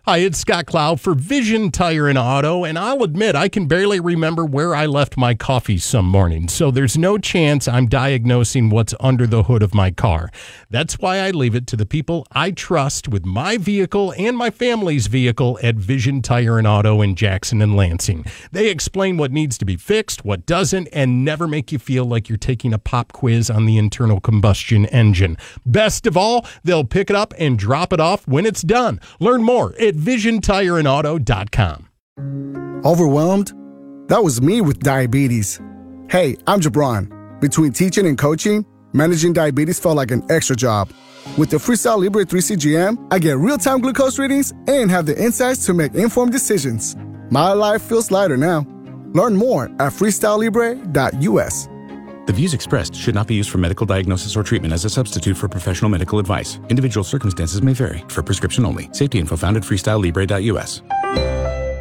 Hi, it's Scott Clow for Vision Tire and Auto, and I'll admit I can barely remember where I left my coffee some morning, so there's no chance I'm diagnosing what's under the hood of my car. That's why I leave it to the people I trust with my vehicle and my family's vehicle at Vision Tire and Auto in Jackson and Lansing. They explain what needs to be fixed, what doesn't, and never make you feel like you're taking a pop quiz on the internal combustion engine. Best of all, they'll pick it up and drop it off when it's done. Learn more at VisionTireandAuto.com. Overwhelmed? That was me with diabetes. Hey, I'm Jabron. Between teaching and coaching, managing diabetes felt like an extra job. With the Freestyle Libre 3 CGM, I get real-time glucose readings and have the insights to make informed decisions. My life feels lighter now. Learn more at freestylelibre.us. The views expressed should not be used for medical diagnosis or treatment as a substitute for professional medical advice. Individual circumstances may vary. For prescription only. Safety info found at freestylelibre.us.